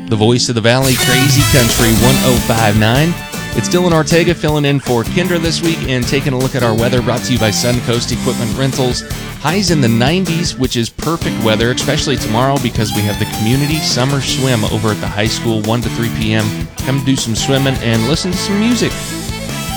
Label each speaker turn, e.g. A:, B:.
A: The voice of the Valley, Crazy Country 1059. It's Dylan Ortega filling in for Kendra this week and taking a look at our weather, brought to you by Suncoast Equipment Rentals. Highs in the 90s, which is perfect weather, especially tomorrow because we have the community summer swim over at the high school, 1 to 3 p.m. Come do some swimming and listen to some music.